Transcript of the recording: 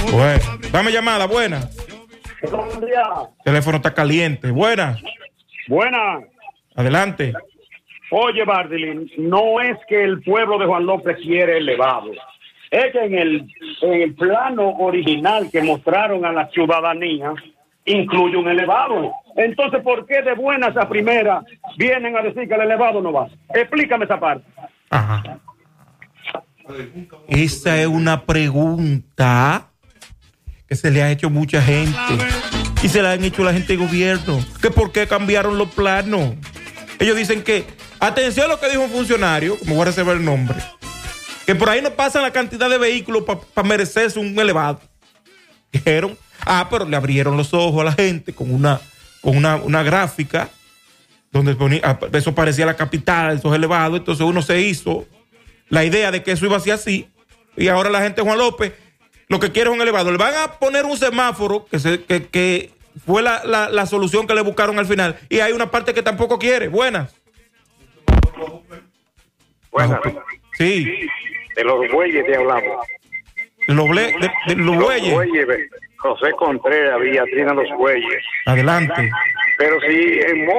Bueno, dame llamada, buena. Buenos días. El teléfono está caliente. Buena. Buena. Adelante. Oye, Bardilín, no es que el pueblo de Juan López quiere elevado. Es que en el plano original que mostraron a la ciudadanía, incluye un elevado. Entonces, ¿por qué de buenas a primeras vienen a decir que el elevado no va? Explícame esa parte. Ajá. Esa es una pregunta que se le ha hecho mucha gente y se la han hecho la gente de gobierno, que por qué cambiaron los planos. Ellos dicen que, atención a lo que dijo un funcionario, como voy a reservar el nombre, que por ahí no pasan la cantidad de vehículos para merecerse un elevado. Dijeron, pero le abrieron los ojos a la gente con una gráfica donde ponía, eso parecía la capital, esos elevados. Entonces uno se hizo la idea de que eso iba a ser así, y ahora la gente de Juan López lo que quiere es un elevado. Le van a poner un semáforo que fue la solución que le buscaron al final, y hay una parte que tampoco quiere. Buenas. Buenas. Sí. De los bueyes te hablamos. De los bueyes. José Contreras, Villatrina Los Bueyes. Adelante. Pero si en